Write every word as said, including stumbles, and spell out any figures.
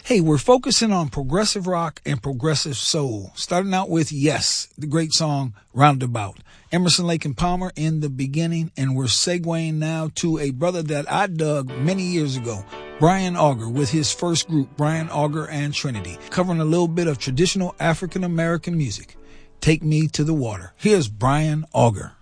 Hey, we're focusing on progressive rock and progressive soul. Starting out with Yes, the great song Roundabout. Emerson, Lake and Palmer in the beginning, and we're segueing now to a brother that I dug many years ago, Brian Auger, with his first group, Brian Auger and Trinity, covering a little bit of traditional African American music. Take Me to the Water. Here's Brian Auger.